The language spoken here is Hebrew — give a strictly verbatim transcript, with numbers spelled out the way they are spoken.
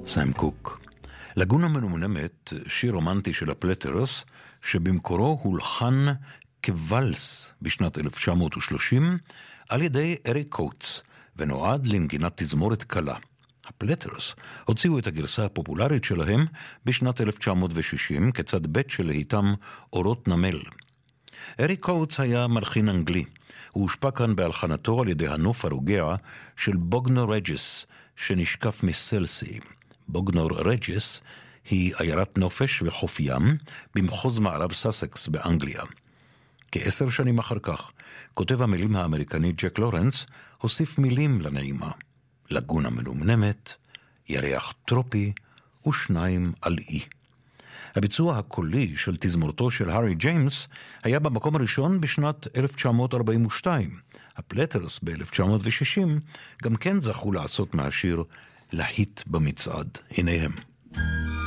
סיים קוק. לגונה מנומנמת, שיר רומנטי של הפלטרס, שבמקורו הולחן כוולס בשנת אלף תשע מאות ושלושים על ידי אריק קוטס, ונועד לנגינת תזמורת קלה. הפלטרס הוציאו את הגרסה הפופולרית שלהם בשנת אלף תשע מאות ושישים כצד ב' של להיטם אורות נמל. אריק קוטס היה מלחין אנגלי. הוא הושפע כאן בהלחנתו על ידי הנוף הרוגע של בוגנור רג'ס, שנשקף מסלסי. בוגנור רג'ס היא עיירת נופש וחוף ים במחוז מערב סאסקס באנגליה. כעשר שנים אחר כך, כותב המילים האמריקני ג'ק לורנס, הוסיף מילים לנעימה. לגונה מנומנמת, ירח טרופי ושניים על אי. הביצוע הקולי של תזמורתו של הארי ג'יימס היה במקום הראשון בשנת אלף תשע מאות ארבעים ושתיים. הפלטרס ב-אלף תשע מאות ושישים גם כן זכו לעשות מהשיר להיט במצעד. הנה הם.